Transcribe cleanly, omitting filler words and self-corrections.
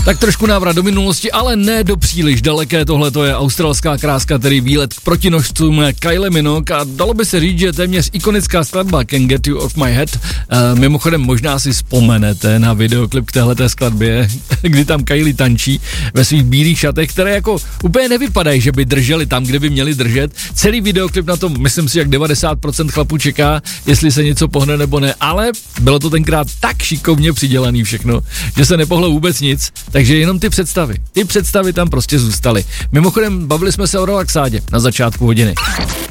Tak trošku návrat do minulosti, ale ne do příliš daleké. Tohle to je australská kráska, tedy výlet k protinožcům Kylie Minogue a dalo by se říct, že téměř ikonická skladba Can't Get You Off My Head. Mimochodem možná si vzpomenete na videoklip k téhleté skladbě, kdy tam Kylie tančí ve svých bílých šatech, které jako úplně nevypadají, že by drželi tam, kde by měli držet. Celý videoklip na tom, myslím si, jak 90% chlapů čeká, jestli se něco pohne nebo ne, ale bylo to tenkrát tak šikovně přidělaný všechno, že se nepohlo vůbec nic. Takže jenom ty představy tam prostě zůstaly. Mimochodem, bavili jsme se o relaxádě na začátku hodiny.